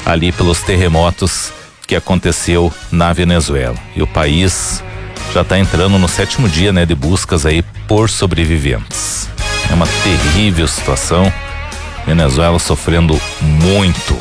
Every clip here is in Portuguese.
ali pelos terremotos que aconteceu na Venezuela. E o país já está entrando no 7º dia, né, de buscas aí por sobreviventes. É uma terrível situação. Venezuela sofrendo muito.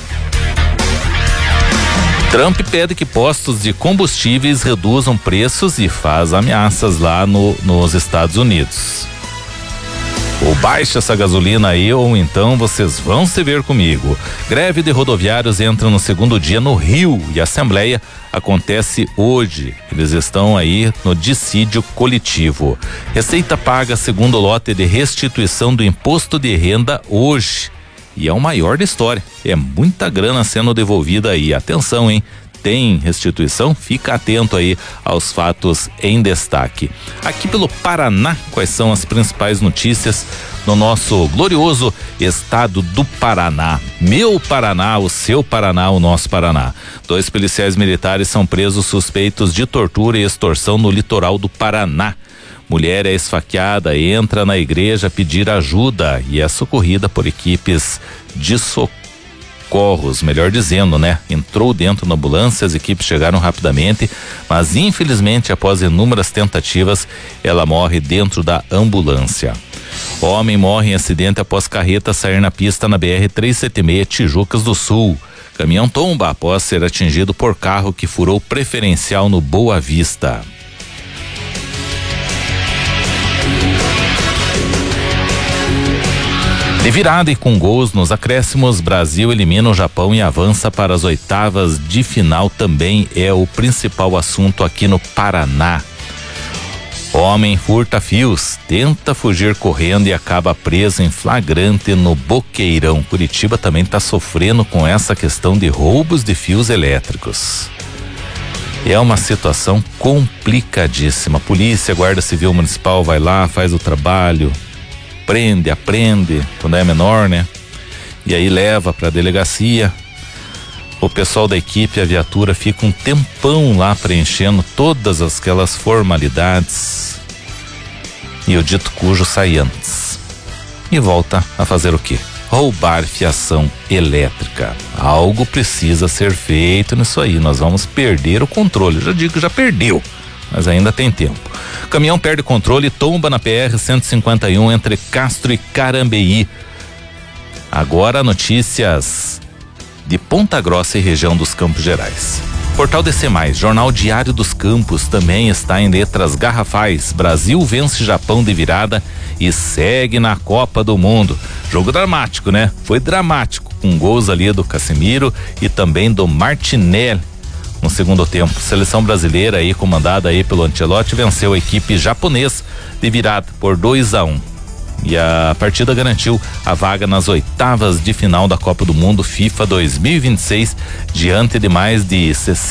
Trump pede que postos de combustíveis reduzam preços e faz ameaças lá nos Estados Unidos. Ou baixa essa gasolina aí, ou então vocês vão se ver comigo. Greve de rodoviários entra no 2º dia no Rio e a assembleia acontece hoje. Eles estão aí no dissídio coletivo. Receita paga segundo lote de restituição do imposto de renda hoje. E é o maior da história. É muita grana sendo devolvida aí. Atenção, hein? Tem restituição? Fica atento aí aos fatos em destaque. Aqui pelo Paraná, quais são as principais notícias no nosso glorioso estado do Paraná? Meu Paraná, o seu Paraná, o nosso Paraná. 2 policiais militares são presos suspeitos de tortura e extorsão no litoral do Paraná. Mulher é esfaqueada, entra na igreja pedir ajuda e é socorrida por equipes de socorros, melhor dizendo, né? Entrou dentro da ambulância, as equipes chegaram rapidamente, mas infelizmente após inúmeras tentativas, ela morre dentro da ambulância. Homem morre em acidente após carreta sair na pista na BR-376 Tijucas do Sul. Caminhão tomba após ser atingido por carro que furou preferencial no Boa Vista. De virada e com gols nos acréscimos, Brasil elimina o Japão e avança para as oitavas de final. Também é o principal assunto aqui no Paraná. Homem furta fios, tenta fugir correndo e acaba preso em flagrante no Boqueirão. Curitiba também está sofrendo com essa questão de roubos de fios elétricos. É uma situação complicadíssima. Polícia, Guarda Civil Municipal vai lá, faz o trabalho, aprende, quando é menor, né? E aí leva pra delegacia. O pessoal da equipe, a viatura, fica um tempão lá preenchendo todas aquelas formalidades. E o dito cujo sai antes. E volta a fazer o quê? Roubar fiação elétrica. Algo precisa ser feito nisso aí. Nós vamos perder o controle. Já digo que já perdeu, mas ainda tem tempo. Caminhão perde controle e tomba na PR-151 entre Castro e Carambeí. Agora notícias de Ponta Grossa e região dos Campos Gerais. Portal DC+, Jornal Diário dos Campos, também está em letras garrafais. Brasil vence Japão de virada e segue na Copa do Mundo. Jogo dramático, né? Foi dramático, com gols ali do Casemiro e também do Martinelli. No segundo tempo, seleção brasileira aí comandada aí pelo Ancelotti venceu a equipe japonesa de virada por 2-1. E a partida garantiu a vaga nas oitavas de final da Copa do Mundo FIFA 2026 diante de mais de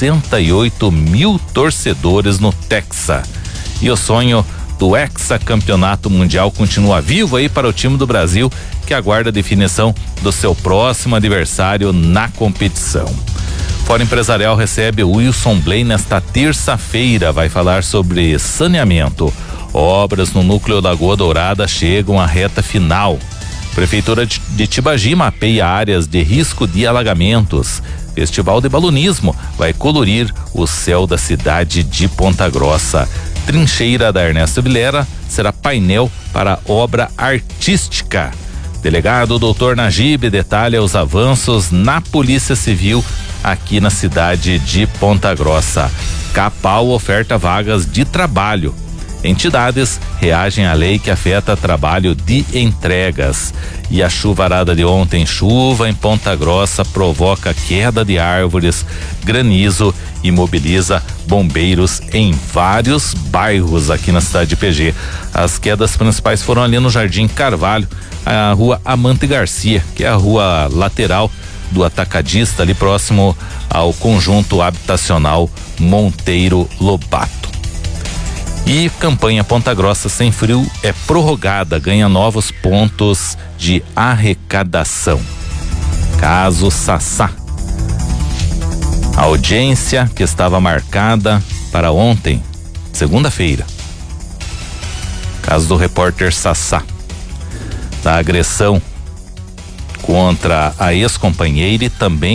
68 mil torcedores no Texas. E o sonho do hexacampeonato mundial continua vivo aí para o time do Brasil, que aguarda a definição do seu próximo adversário na competição. Fórum Empresarial recebe o Wilson Blay nesta terça-feira. Vai falar sobre saneamento. Obras no núcleo da Lagoa Dourada chegam à reta final. Prefeitura de Tibagi mapeia áreas de risco de alagamentos. Festival de Balonismo vai colorir o céu da cidade de Ponta Grossa. Trincheira da Ernesto Vilera será painel para obra artística. Delegado Dr. Najib detalha os avanços na Polícia Civil aqui na cidade de Ponta Grossa. Capal oferta vagas de trabalho. Entidades reagem à lei que afeta trabalho de entregas. E a chuvarada de ontem, chuva em Ponta Grossa, provoca queda de árvores, granizo e mobiliza bombeiros em vários bairros aqui na cidade de PG. As quedas principais foram ali no Jardim Carvalho, a rua Amante Garcia, que é a rua lateral do atacadista, ali próximo ao conjunto habitacional Monteiro Lobato. E campanha Ponta Grossa Sem Frio é prorrogada, ganha novos pontos de arrecadação. Caso Sassá. A audiência que estava marcada para ontem, segunda-feira. Caso do repórter Sassá, da agressão contra a ex-companheira e também